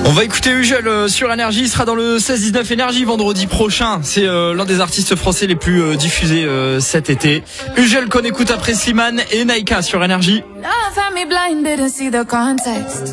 On va écouter Ugel sur Énergie. Il sera dans le 16-19 Énergie vendredi prochain. C'est l'un des artistes français les plus diffusés cet été. Ugel qu'on écoute après Slimane et Naika sur Énergie.